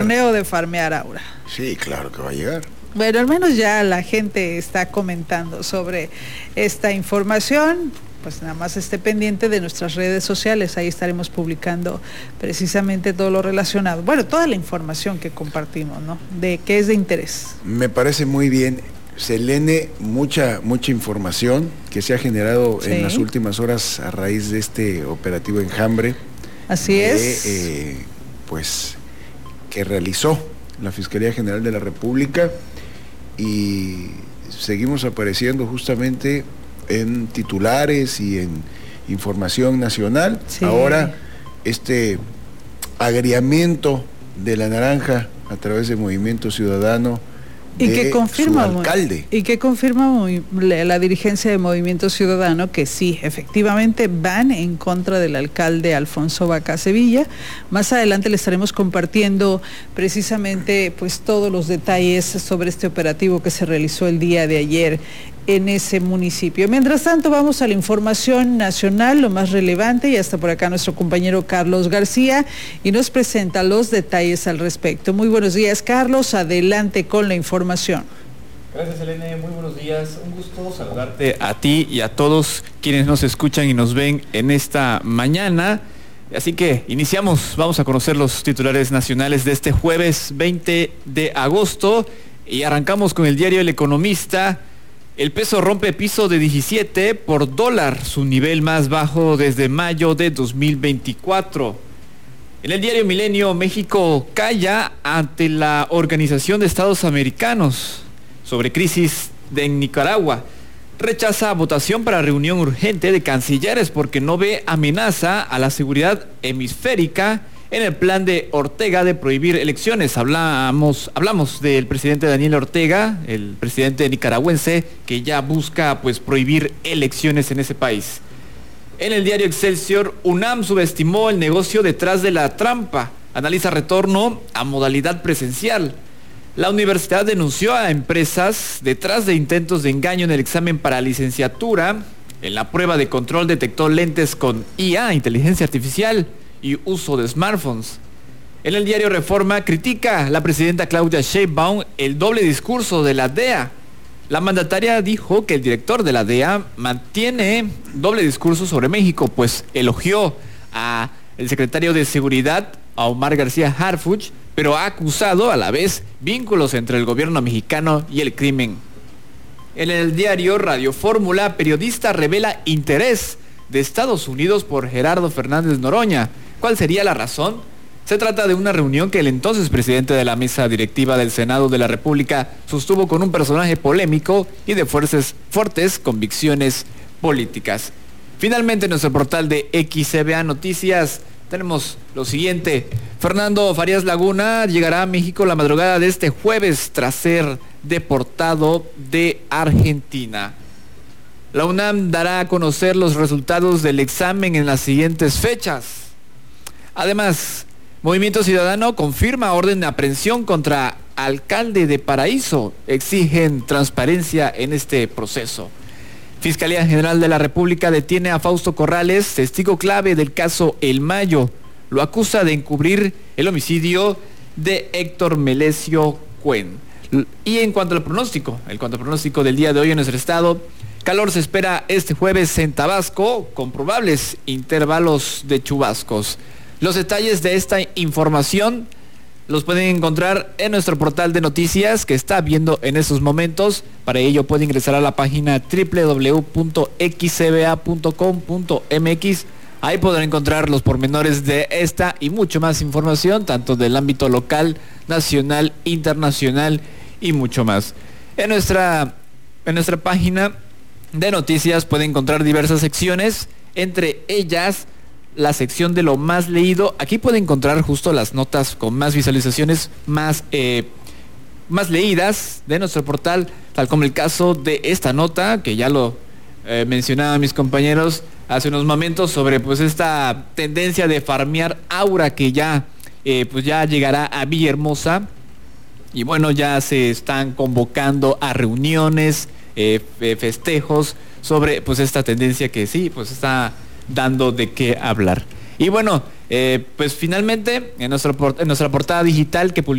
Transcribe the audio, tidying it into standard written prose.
torneo de farmear aura. Sí, claro que va a llegar. Bueno, al menos ya la gente está comentando sobre esta información. Pues nada más esté pendiente de nuestras redes sociales, ahí estaremos publicando precisamente todo lo relacionado, bueno, toda la información que compartimos, ¿no? De qué es de interés. Me parece muy bien, Selene, mucha información que se ha generado en las últimas horas a raíz de este operativo Enjambre. Así es. Pues que realizó la Fiscalía General de la República, y seguimos apareciendo justamente en titulares y en información nacional. Sí. Ahora este agriamiento de la naranja a través de Movimiento Ciudadano y que confirma su alcalde. Y que confirma la dirigencia de Movimiento Ciudadano que sí, efectivamente van en contra del alcalde Alfonso Vaca Sevilla. Más adelante le estaremos compartiendo precisamente pues todos los detalles sobre este operativo que se realizó el día de ayer en ese municipio. Mientras tanto, vamos a la información nacional, lo más relevante, y hasta por acá nuestro compañero Carlos García, y nos presenta los detalles al respecto. Muy buenos días, Carlos, adelante con la información. Gracias, Elena, muy buenos días, un gusto saludarte a ti y a todos quienes nos escuchan y nos ven en esta mañana. Así que iniciamos, vamos a conocer los titulares nacionales de este jueves 20 de agosto, y arrancamos con el diario El Economista. El peso rompe piso de 17 por dólar, su nivel más bajo desde mayo de 2024. En el diario Milenio, México calla ante la Organización de Estados Americanos sobre crisis en Nicaragua. Rechaza votación para reunión urgente de cancilleres porque no ve amenaza a la seguridad hemisférica en el plan de Ortega de prohibir elecciones. Hablamos del presidente Daniel Ortega, el presidente nicaragüense, que ya busca pues prohibir elecciones en ese país. En el diario Excelsior, UNAM subestimó el negocio detrás de la trampa, analiza retorno a modalidad presencial. La universidad denunció a empresas detrás de intentos de engaño en el examen para licenciatura. En la prueba de control detectó lentes con IA, inteligencia artificial, y uso de smartphones. En el diario Reforma, critica la presidenta Claudia Sheinbaum el doble discurso de la DEA. La mandataria dijo que el director de la DEA mantiene doble discurso sobre México, pues elogió a el secretario de Seguridad, a Omar García Harfuch, pero ha acusado a la vez vínculos entre el gobierno mexicano y el crimen. En el diario Radio Fórmula, periodista revela interés de Estados Unidos por Gerardo Fernández Noroña. ¿Cuál sería la razón? Se trata de una reunión que el entonces presidente de la mesa directiva del Senado de la República sostuvo con un personaje polémico y de fuertes convicciones políticas. Finalmente, en nuestro portal de XCBA Noticias tenemos lo siguiente. Fernando Farías Laguna llegará a México la madrugada de este jueves tras ser deportado de Argentina. La UNAM dará a conocer los resultados del examen en las siguientes fechas. Además, Movimiento Ciudadano confirma orden de aprehensión contra alcalde de Paraíso. Exigen transparencia en este proceso. Fiscalía General de la República detiene a Fausto Corrales, testigo clave del caso El Mayo. Lo acusa de encubrir el homicidio de Héctor Melesio Cuen. Y en cuanto al pronóstico del día de hoy en nuestro estado, calor se espera este jueves en Tabasco, con probables intervalos de chubascos. Los detalles de esta información los pueden encontrar en nuestro portal de noticias que está viendo en estos momentos. Para ello puede ingresar a la página www.xcba.com.mx. Ahí podrán encontrar los pormenores de esta y mucho más información, tanto del ámbito local, nacional, internacional y mucho más. En nuestra página de noticias puede encontrar diversas secciones, entre ellas la sección de lo más leído. Aquí puede encontrar justo las notas con más visualizaciones, más leídas de nuestro portal, tal como el caso de esta nota que ya lo mencionaban mis compañeros hace unos momentos sobre pues esta tendencia de farmear aura que ya pues ya llegará a Villahermosa. Y bueno, ya se están convocando a reuniones, festejos sobre pues esta tendencia que sí, pues está dando de qué hablar. Y bueno, pues finalmente en nuestra portada digital que publicamos